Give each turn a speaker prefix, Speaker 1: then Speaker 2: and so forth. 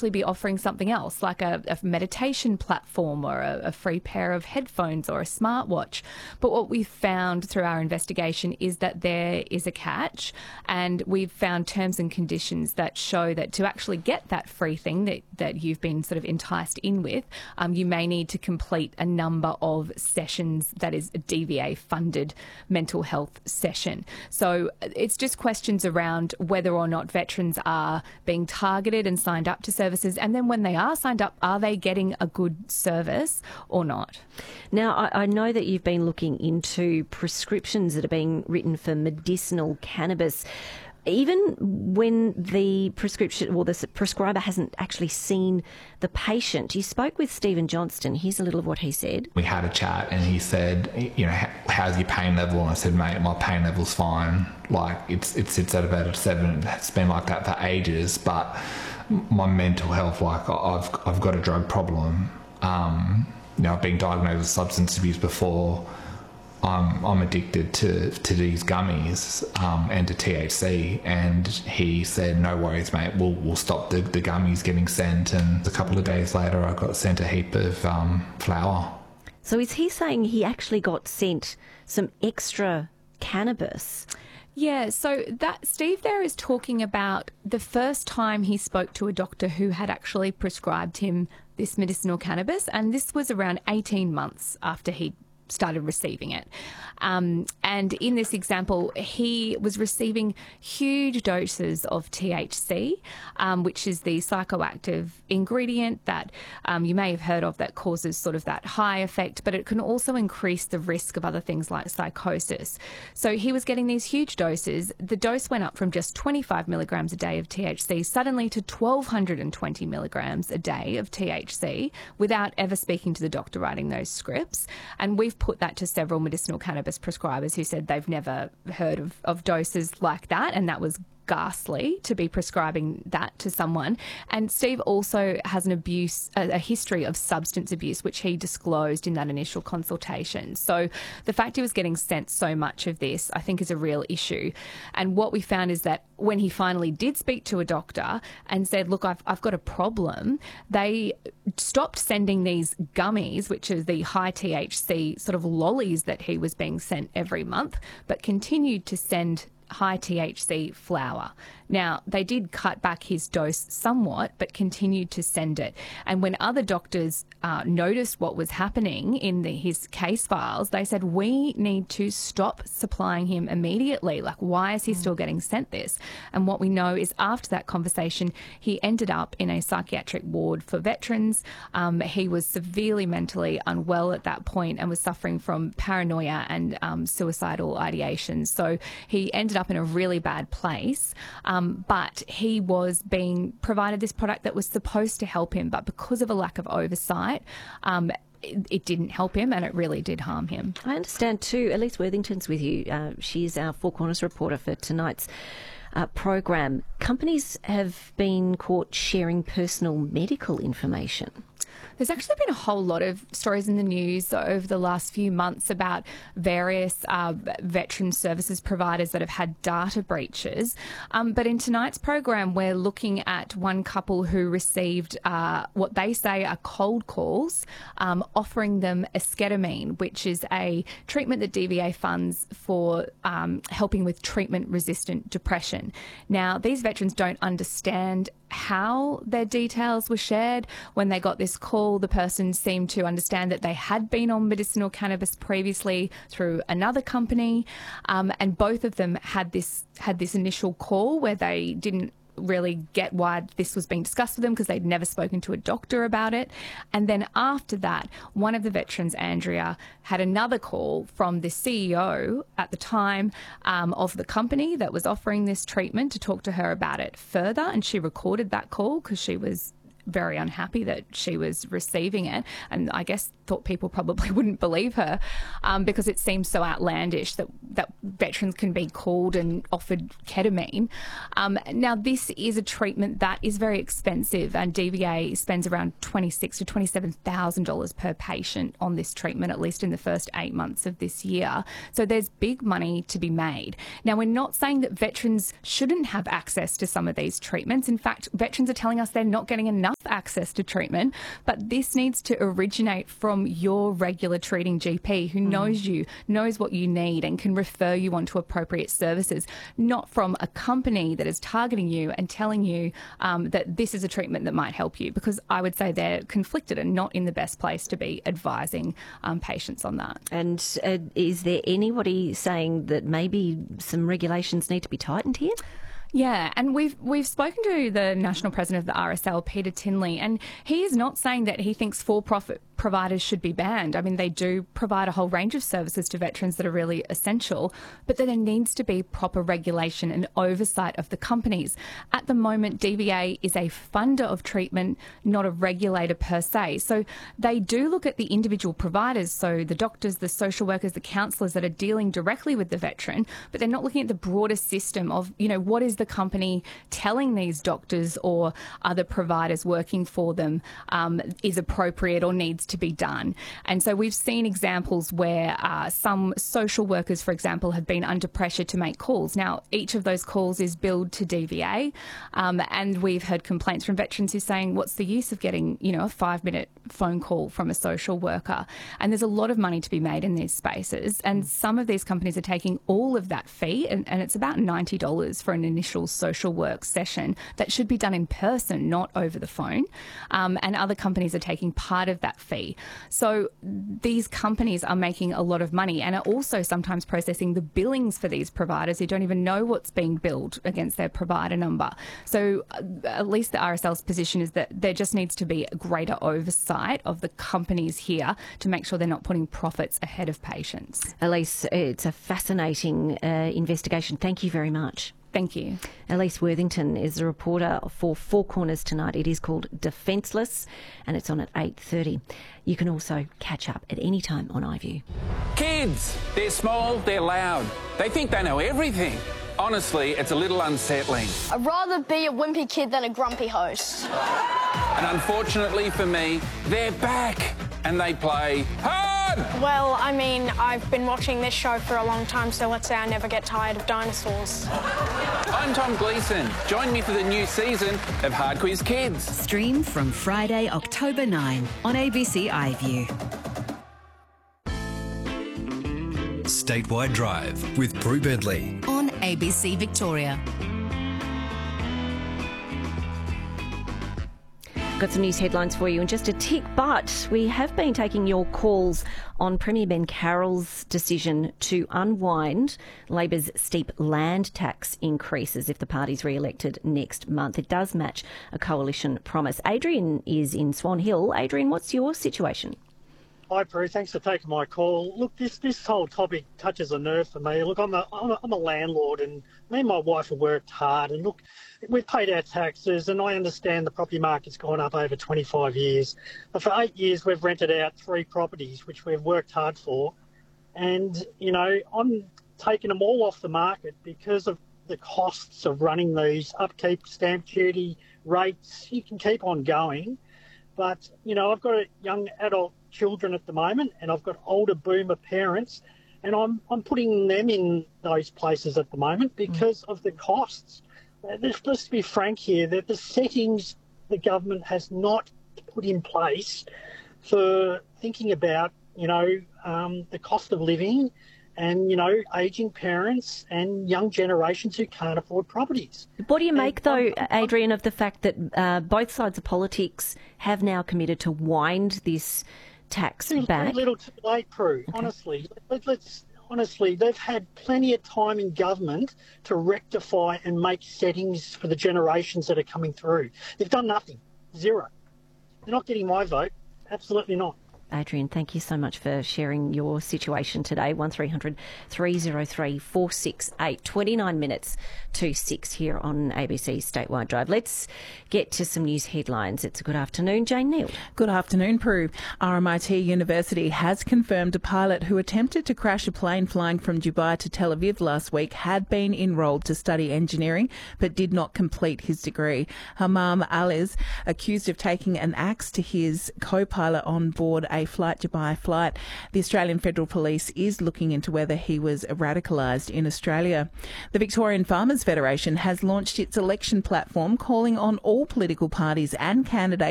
Speaker 1: actually be offering something else, like a meditation platform or a free pair of headphones or a smartwatch. But what we found through our investigation is that there is a catch, and we've found terms and conditions that show that to actually get that free thing that you've been sort of enticed in with, you may need to complete a number of sessions that is a DVA-funded mental health session. So it's just questions around whether or not veterans are being targeted and signed up to services, and then when they are signed up, are they getting a good service or not?
Speaker 2: Now, I know that you've been looking into prescriptions that are being written for medicinal cannabis, even when the prescription or the prescriber hasn't actually seen the patient. You spoke with Stephen Johnston. Here's a little of what he said.
Speaker 3: We had a chat and he said, you know, how's your pain level? And I said, mate, my pain level's fine. Like, it sits at about a 7. It's been like that for ages. But my mental health, like, I've got a drug problem. You know, I've been diagnosed with substance abuse before. I'm addicted to these gummies and to THC, and he said, no worries, mate, we'll stop the gummies getting sent. And a couple of days later I got sent a heap of flour.
Speaker 2: So is he saying he actually got sent some extra cannabis?
Speaker 1: Yeah, so that Steve there is talking about the first time he spoke to a doctor who had actually prescribed him this medicinal cannabis, and this was around 18 months after he started receiving it. And in this example, he was receiving huge doses of THC, which is the psychoactive ingredient that you may have heard of that causes sort of that high effect, but it can also increase the risk of other things like psychosis. So he was getting these huge doses. The dose went up from just 25 milligrams a day of THC suddenly to 1,220 milligrams a day of THC without ever speaking to the doctor writing those scripts. And we've put that to several medicinal cannabis prescribers who said they've never heard of doses like that, and that was ghastly to be prescribing that to someone. And Steve also has a history of substance abuse, which he disclosed in that initial consultation. So the fact he was getting sent so much of this, I think, is a real issue. And what we found is that when he finally did speak to a doctor and said, look, I've got a problem, they stopped sending these gummies, which are the high THC sort of lollies that he was being sent every month, but continued to send high THC flour. Now, they did cut back his dose somewhat, but continued to send it. And when other doctors noticed what was happening in his case files, they said, we need to stop supplying him immediately. Like, why is he still getting sent this? And what we know is after that conversation, he ended up in a psychiatric ward for veterans. He was severely mentally unwell at that point and was suffering from paranoia and suicidal ideation. So he ended up in a really bad place. But he was being provided this product that was supposed to help him, but because of a lack of oversight, it didn't help him and it really did harm him.
Speaker 2: I understand too. Elise Worthington's with you. She's our Four Corners reporter for tonight's program. Companies have been caught sharing personal medical information.
Speaker 1: There's actually been a whole lot of stories in the news over the last few months about various veteran services providers that have had data breaches. But in tonight's program, we're looking at one couple who received what they say are cold calls offering them esketamine, which is a treatment that DVA funds for helping with treatment-resistant depression. Now, these veterans don't understand how their details were shared. When they got this call, the person seemed to understand that they had been on medicinal cannabis previously through another company, and both of them had this initial call where they didn't really get why this was being discussed with them because they'd never spoken to a doctor about it. And then after that, one of the veterans, Andrea, had another call from the CEO at the time of the company that was offering this treatment to talk to her about it further. And she recorded that call because she was very unhappy that she was receiving it, and I guess thought people probably wouldn't believe her because it seems so outlandish that veterans can be called and offered ketamine. Now, this is a treatment that is very expensive, and DVA spends around $26,000 to $27,000 per patient on this treatment, at least in the first 8 months of this year. So there's big money to be made. Now, we're not saying that veterans shouldn't have access to some of these treatments. In fact, veterans are telling us they're not getting enough access to treatment, but this needs to originate from your regular treating GP who knows you, knows what you need, and can refer you on to appropriate services, not from a company that is targeting you and telling you that this is a treatment that might help you, because I would say they're conflicted and not in the best place to be advising patients on that.
Speaker 2: And is there anybody saying that maybe some regulations need to be tightened here?
Speaker 1: Yeah, and we've spoken to the national president of the RSL, Peter Tinley, and he is not saying that he thinks for-profit providers should be banned. I mean, they do provide a whole range of services to veterans that are really essential, but there needs to be proper regulation and oversight of the companies. At the moment, DVA is a funder of treatment, not a regulator per se. So they do look at the individual providers, so the doctors, the social workers, the counsellors that are dealing directly with the veteran, but they're not looking at the broader system of, what is the company telling these doctors or other providers working for them is appropriate or needs to be done. And so we've seen examples where some social workers, for example, have been under pressure to make calls. Now, each of those calls is billed to DVA, and we've heard complaints from veterans who are saying, what's the use of getting, a 5-minute phone call from a social worker? And there's a lot of money to be made in these spaces, and some of these companies are taking all of that fee, and it's about $90 for an initial social work session that should be done in person, not over the phone, and other companies are taking part of that fee. So these companies are making a lot of money and are also sometimes processing the billings for these providers who don't even know what's being billed against their provider number. So at least the RSL's position is that there just needs to be a greater oversight of the companies here to make sure they're not putting profits ahead of patients.
Speaker 2: Elise, it's a fascinating investigation. Thank you very much.
Speaker 1: Thank you.
Speaker 2: Elise Worthington is the reporter for Four Corners tonight. It is called Defenceless, and it's on at 8:30. You can also catch up at any time on iView.
Speaker 4: Kids, they're small, they're loud. They think they know everything. Honestly, it's a little unsettling.
Speaker 5: I'd rather be a wimpy kid than a grumpy host.
Speaker 4: And unfortunately for me, they're back and they play hard.
Speaker 5: Well, I mean, I've been watching this show for a long time, so let's say I never get tired of dinosaurs.
Speaker 4: I'm Tom Gleeson. Join me for the new season of Hard Quiz Kids.
Speaker 6: Stream from Friday, October 9 on ABC iView.
Speaker 7: Statewide Drive with Prue Bentley
Speaker 6: On ABC Victoria.
Speaker 2: Got some news headlines for you in just a tick, but we have been taking your calls on Premier Ben Carroll's decision to unwind Labor's steep land tax increases if the party's re-elected next month. It does match a coalition promise. Adrian is in Swan Hill. Adrian, what's your situation?
Speaker 8: Hi, Prue. Thanks for taking my call. Look, this whole topic touches a nerve for me. Look, I'm a landlord, and me and my wife have worked hard. And look, we've paid our taxes, and I understand the property market's gone up over 25 years. But for 8 years, we've rented out 3 properties, which we've worked hard for. And, I'm taking them all off the market because of the costs of running these, upkeep, stamp duty, rates. You can keep on going. But, I've got young adult children at the moment, and I've got older boomer parents, and I'm putting them in those places at the moment because of the costs. Let's be frank here, that the settings the government has not put in place for thinking about, the cost of living and, ageing parents and young generations who can't afford properties.
Speaker 2: What do you make, though, Adrian, of the fact that both sides of politics have now committed to wind this tax back?
Speaker 8: Too little too late, Prue, okay. Honestly, they've had plenty of time in government to rectify and make settings for the generations that are coming through. They've done nothing. Zero. They're not getting my vote. Absolutely not.
Speaker 2: Adrian, thank you so much for sharing your situation today. 1300 303 468, 29 minutes to 6 here on ABC Statewide Drive. Let's get to some news headlines. It's a good afternoon. Jane Neal.
Speaker 9: Good afternoon, Prue. RMIT University has confirmed a pilot who attempted to crash a plane flying from Dubai to Tel Aviv last week had been enrolled to study engineering but did not complete his degree. Hammam Ali's accused of taking an axe to his co-pilot on board a Flight Dubai flight. The Australian Federal Police is looking into whether he was radicalised in Australia. The Victorian Farmers Federation has launched its election platform calling on all political parties and candidates